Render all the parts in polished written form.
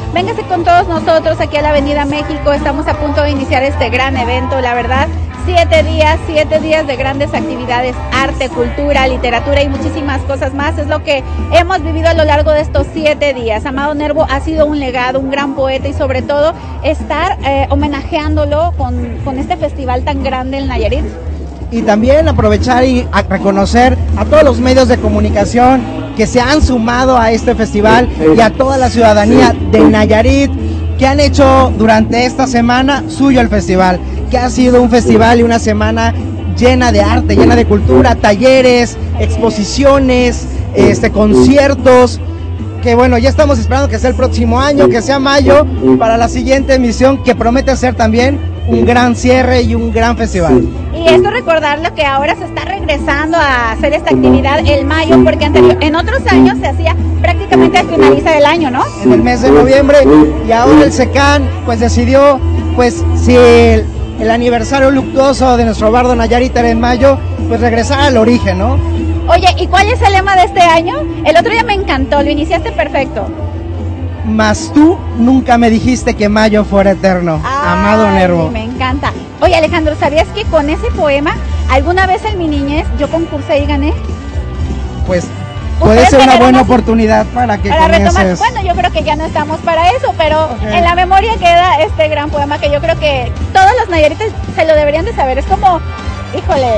véngase con todos nosotros aquí a la Avenida México. Estamos a punto de iniciar este gran evento, la verdad. 7 días de grandes actividades, arte, cultura, literatura y muchísimas cosas más. Es lo que hemos vivido a lo largo de estos 7 días. Amado Nervo ha sido un legado, un gran poeta y sobre todo estar homenajeándolo con este festival tan grande en Nayarit. Y también aprovechar y reconocer a todos los medios de comunicación que se han sumado a este festival y a toda la ciudadanía de Nayarit que han hecho durante esta semana suyo el festival, que ha sido un festival y una semana llena de arte, llena de cultura, talleres, exposiciones, conciertos, que bueno, ya estamos esperando que sea el próximo año, que sea mayo, para la siguiente emisión, que promete ser también un gran cierre y un gran festival. Y esto recordarlo que ahora se está regresando a hacer esta actividad el mayo, porque en otros años se hacía prácticamente al finalizar el año, ¿no? En el mes de noviembre, y ahora el SECAN pues decidió, pues si el aniversario luctuoso de nuestro bardo Nayarit era en mayo, pues regresar al origen, ¿no? Oye, ¿y cuál es el lema de este año? El otro día me encantó, lo iniciaste perfecto. Mas tú nunca me dijiste que mayo fuera eterno. Ay, Amado Nervo. Sí, me encanta. Oye, Alejandro, ¿sabías que con ese poema, alguna vez en mi niñez, yo concursé y gané? Pues puede ser una buena oportunidad para retomar. Bueno, yo creo que ya no estamos para eso, pero en la memoria queda este gran poema que yo creo que todos los nayaritas se lo deberían de saber. Es como, híjole,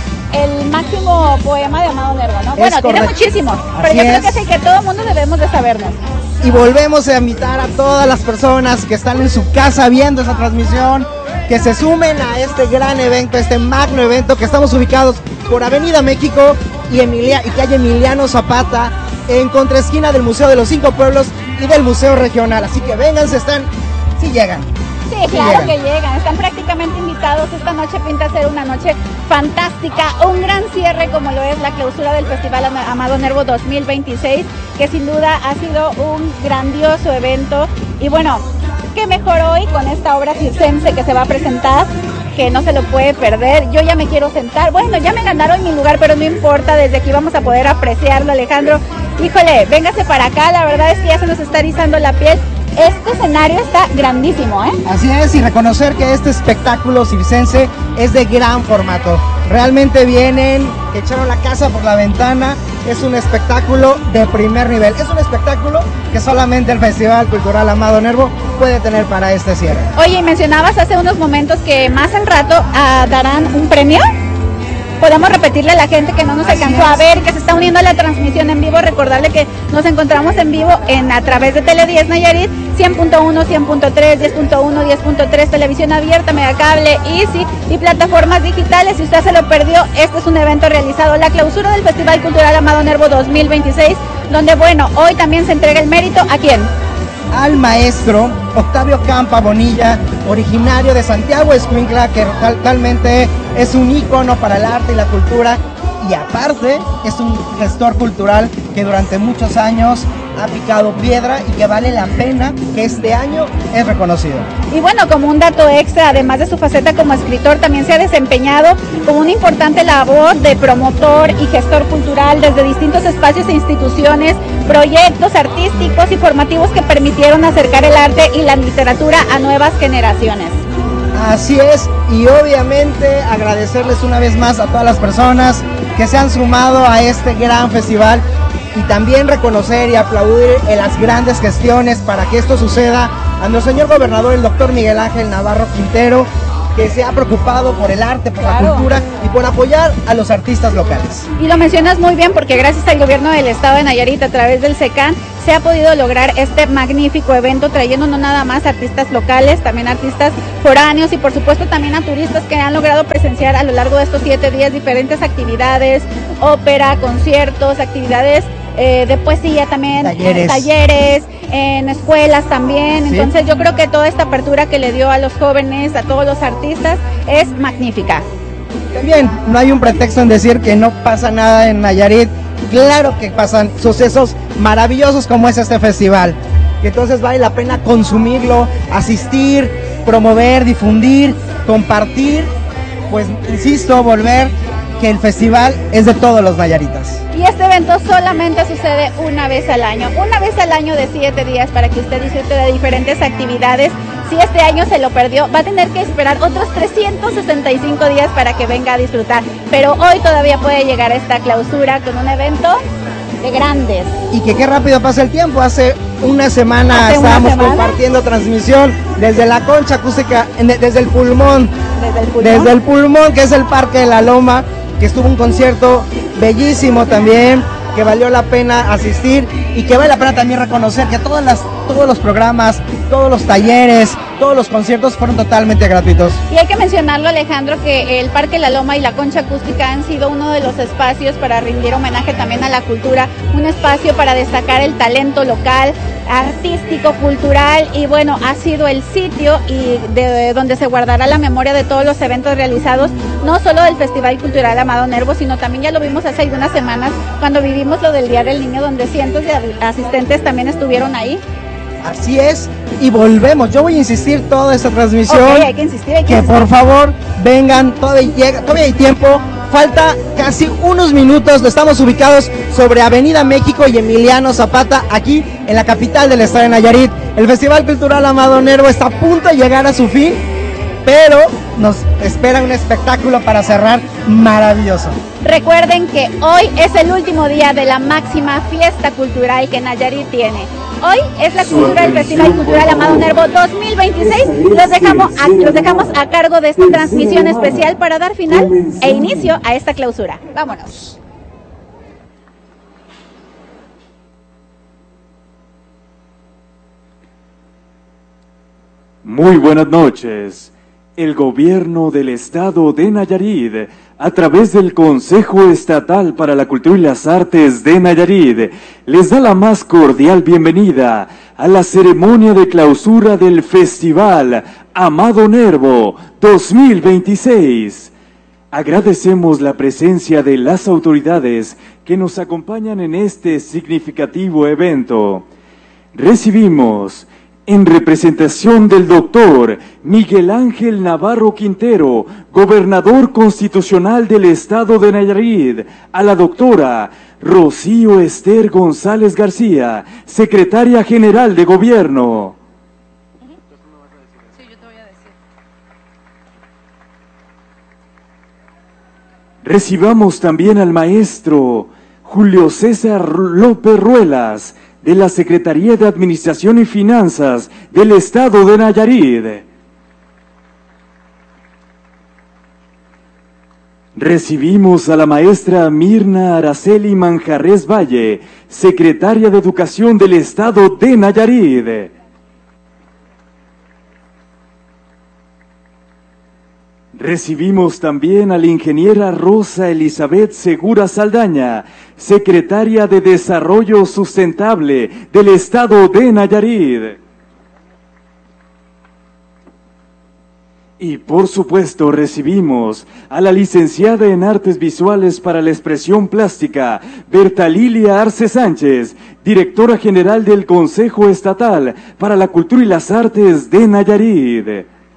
el máximo poema de Amado Nervo, ¿no? Bueno, tiene muchísimos, pero yo creo que es el que todo el mundo debemos de sabernos. Y volvemos a invitar a todas las personas que están en su casa viendo esa transmisión, que se sumen a este gran evento, este magno evento, que estamos ubicados por Avenida México y calle Emiliano Zapata, en contraesquina del Museo de los 5 Pueblos y del Museo Regional. Así que vénganse, sí llegan. Sí, claro que llegan, están prácticamente invitados. Esta noche pinta ser una noche fantástica, un gran cierre como lo es la clausura del Festival Amado Nervo 2026, que sin duda ha sido un grandioso evento. Y bueno, qué mejor hoy con esta obra circense que se va a presentar, que no se lo puede perder. Yo ya me quiero sentar, bueno, ya me ganaron mi lugar, pero no importa, desde aquí vamos a poder apreciarlo, Alejandro. Híjole, véngase para acá, la verdad es que ya se nos está erizando la piel. Este escenario está grandísimo, ¿eh? Así es, y reconocer que este espectáculo circense es de gran formato. Realmente vienen, que echaron la casa por la ventana. Es un espectáculo de primer nivel. Es un espectáculo que solamente el Festival Cultural Amado Nervo puede tener para este cierre. Oye, mencionabas hace unos momentos que más al rato darán un premio. Podemos repetirle a la gente que no nos alcanzó a ver, que se está uniendo a la transmisión en vivo, recordarle que nos encontramos en vivo a través de Tele 10 Nayarit, 100.1, 100.3, 10.1, 10.3, televisión abierta, Megacable, Easy y plataformas digitales. Si usted se lo perdió, este es un evento realizado, la clausura del Festival Cultural Amado Nervo 2026, donde bueno, hoy también se entrega el mérito, ¿a quién? Al maestro Octavio Campa Bonilla, originario de Santiago Escuintla, que realmente es un ícono para el arte y la cultura, y aparte es un gestor cultural que durante muchos años ha picado piedra y que vale la pena que este año es reconocido. Y bueno, como un dato extra, además de su faceta como escritor, también se ha desempeñado como una importante labor de promotor y gestor cultural desde distintos espacios e instituciones, proyectos artísticos y formativos que permitieron acercar el arte y la literatura a nuevas generaciones. Así es, y obviamente agradecerles una vez más a todas las personas que se han sumado a este gran festival, y también reconocer y aplaudir en las grandes gestiones para que esto suceda a nuestro señor gobernador, el doctor Miguel Ángel Navarro Quintero, que se ha preocupado por el arte, por la cultura y por apoyar a los artistas locales. Y lo mencionas muy bien, porque gracias al gobierno del estado de Nayarit a través del SECAN se ha podido lograr este magnífico evento, trayendo no nada más artistas locales, también artistas foráneos y por supuesto también a turistas que han logrado presenciar a lo largo de estos 7 días diferentes actividades, ópera, conciertos, actividades de poesía también, talleres, en escuelas también. ¿Sí? Entonces yo creo que toda esta apertura que le dio a los jóvenes, a todos los artistas, es magnífica. También no hay un pretexto en decir que no pasa nada en Nayarit. Claro que pasan sucesos maravillosos como es este festival, que entonces vale la pena consumirlo, asistir, promover, difundir, compartir, pues insisto, volver que el festival es de todos los nayaritas. Y este evento solamente sucede una vez al año de 7 días para que usted disfrute de diferentes actividades. Si este año se lo perdió, va a tener que esperar otros 365 días para que venga a disfrutar. Pero hoy todavía puede llegar a esta clausura con un evento de grandes. Y que qué rápido pasa el tiempo. Hace una semana estábamos compartiendo transmisión desde la concha acústica, desde el pulmón. Desde el pulmón, que es el Parque de la Loma, que estuvo un concierto bellísimo también, que valió la pena asistir y que vale la pena también reconocer que todos los programas, todos los talleres, todos los conciertos fueron totalmente gratuitos. Y hay que mencionarlo, Alejandro, que el Parque La Loma y la Concha Acústica han sido uno de los espacios para rendir homenaje también a la cultura, un espacio para destacar el talento local, artístico, cultural, y bueno, ha sido el sitio y de donde se guardará la memoria de todos los eventos realizados, no solo del Festival Cultural Amado Nervo, sino también ya lo vimos hace algunas semanas cuando vivimos lo del Día del Niño, donde cientos de asistentes también estuvieron ahí. Así es, y volvemos. Yo voy a insistir toda esta transmisión. Okay, hay que insistir. Que por favor vengan, todavía hay tiempo. Falta casi unos minutos. Estamos ubicados sobre Avenida México y Emiliano Zapata, aquí en la capital del estado de Nayarit. El Festival Cultural Amado Nervo está a punto de llegar a su fin, pero nos espera un espectáculo para cerrar maravilloso. Recuerden que hoy es el último día de la máxima fiesta cultural que Nayarit tiene. Hoy es la cultura del Festival Cultural Amado Nervo 2026. Los dejamos a cargo de esta transmisión especial para dar final e inicio a esta clausura. Vámonos. Muy buenas noches. El gobierno del estado de Nayarit, a través del Consejo Estatal para la Cultura y las Artes de Nayarit, les da la más cordial bienvenida a la ceremonia de clausura del Festival Amado Nervo 2026. Agradecemos la presencia de las autoridades que nos acompañan en este significativo evento. Recibimos, en representación del doctor Miguel Ángel Navarro Quintero, gobernador constitucional del estado de Nayarit, a la doctora Rocío Esther González García, secretaria general de gobierno. Recibamos también al maestro Julio César López Ruelas, de la Secretaría de Administración y Finanzas del estado de Nayarit. Recibimos a la maestra Mirna Araceli Manjarres Valle, secretaria de Educación del estado de Nayarit. Recibimos también a la ingeniera Rosa Elizabeth Segura Saldaña, secretaria de Desarrollo Sustentable del estado de Nayarit. Y por supuesto recibimos a la licenciada en Artes Visuales para la Expresión Plástica, Berta Lilia Arce Sánchez, directora general del Consejo Estatal para la Cultura y las Artes de Nayarit.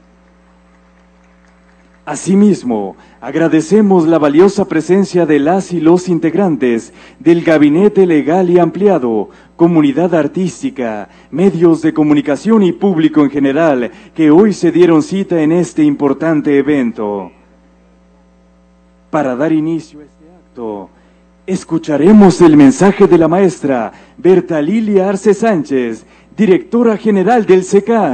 Asimismo, agradecemos la valiosa presencia de las y los integrantes del Gabinete Legal y Ampliado, comunidad artística, medios de comunicación y público en general, que hoy se dieron cita en este importante evento. Para dar inicio a este acto, escucharemos el mensaje de la maestra Berta Lilia Arce Sánchez, directora general del SECAN.